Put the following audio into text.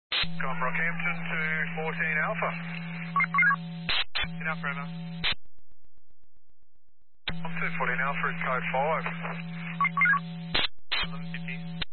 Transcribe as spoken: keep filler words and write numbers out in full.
Com Rockhampton to fourteen Alpha. Enough, Roma. I'm two fourteen Alpha at code five. eleven fifty.